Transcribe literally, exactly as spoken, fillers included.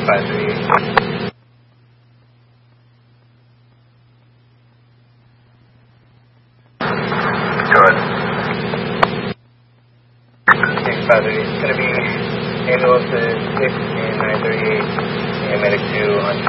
five three eight. five three eight. It's going to be ambulance to six and nine thirty-eight, and medic two on